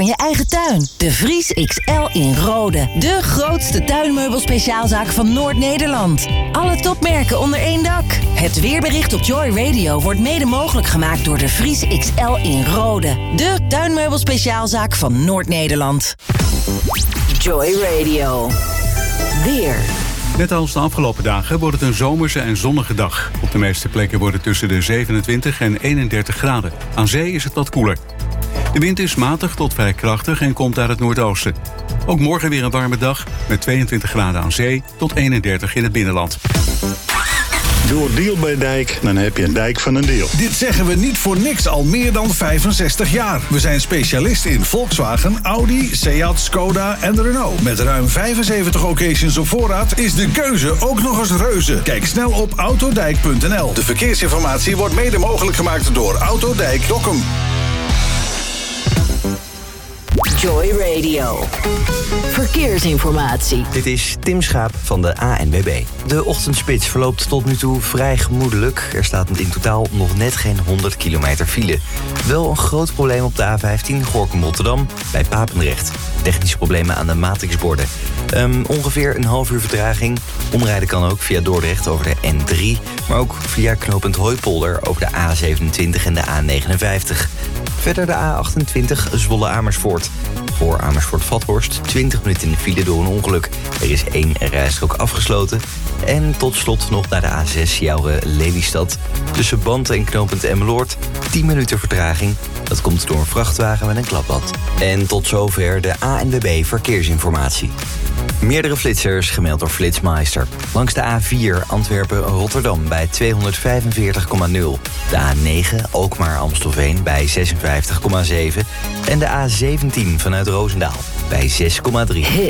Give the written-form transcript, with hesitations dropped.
in je eigen tuin. De Vries XL in Rode. De grootste tuinmeubelspeciaalzaak van Noord-Nederland. Alle topmerken onder één dak. Het weerbericht op Joy Radio wordt mede mogelijk gemaakt door de Vries XL in Rode. De tuinmeubelspeciaalzaak van Noord-Nederland. Joy Radio. Weer. Net als de afgelopen dagen wordt het een zomerse en zonnige dag. Op de meeste plekken wordt het tussen de 27 en 31 graden. Aan zee is het wat koeler. De wind is matig tot vrij krachtig en komt uit het noordoosten. Ook morgen weer een warme dag met 22 graden aan zee tot 31 in het binnenland. Doe een deal bij Dijk, dan heb je een dijk van een deal. Dit zeggen we niet voor niks al meer dan 65 jaar. We zijn specialist in Volkswagen, Audi, Seat, Skoda en Renault. Met ruim 75 occasions op voorraad is de keuze ook nog eens reuze. Kijk snel op autodijk.nl. De verkeersinformatie wordt mede mogelijk gemaakt door Autodijk Dokkum. Joy Radio. Verkeersinformatie. Dit is Tim Schaap van de ANWB. De ochtendspits verloopt tot nu toe vrij gemoedelijk. Er staat in totaal nog net geen 100 kilometer file. Wel een groot probleem op de A15 Gorinchem-Rotterdam bij Papendrecht. Technische problemen aan de matrixborden. Ongeveer een half uur vertraging. Omrijden kan ook via Dordrecht over de N3... maar ook via knooppunt Hooipolder over de A27 en de A59. Verder de A28 Zwolle-Amersfoort. Voor Amersfoort-Vathorst 20 minuten in de file door een ongeluk. Er is 1 rijstrook afgesloten. En tot slot nog naar de A6 Jouren-Lelystad. Tussen Band en knooppunt Emmeloord 10 minuten vertraging. Dat komt door een vrachtwagen met een klapband. En tot zover de ANWB Verkeersinformatie. Meerdere flitsers gemeld door Flitsmeister. Langs de A4 Antwerpen-Rotterdam bij 245,0. De A9 Alkmaar-Amstelveen bij 56,7. En de A17 vanuit Roosendaal bij 6,3.